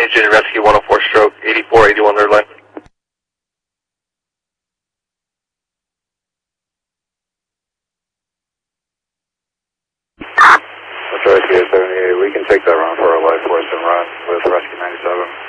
engine rescue 104 stroke 8481 third line. Let's try to get 78. We can take that run for our life force and run with rescue 97.